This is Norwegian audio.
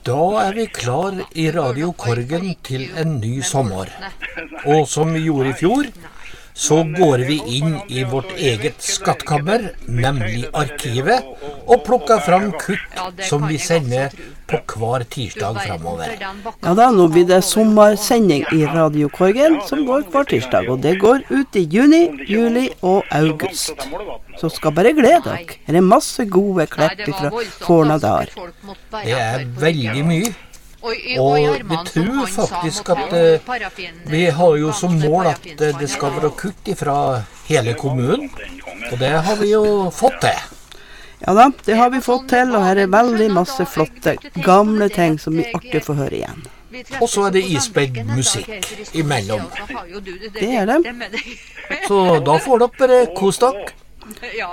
Da vi klar I Radio Korgen til en ny sommer. Og som vi gjorde I fjor, så går vi inn I vårt eget skattkammer, nemlig arkivet, og plukker fram kutt som vi sender på hver tirsdag fremover. Ja da, nå blir det sommersending I Radio Korgen som går hver tirsdag, og det går ut I juni, juli og august. Så skal bare glede dere. Her masse gode klepp fra Fornadar. Det veldig mye. Og vi tror faktisk at vi har jo som mål at det skal være kutt fra hele kommunen, og det har vi jo fått til. Ja da, det har vi fått til, og her veldig masse flotte, gamle ting som vi artig får høre igjen. Og så det ispedd musikk imellom. Det det. Så da får dere kos dere.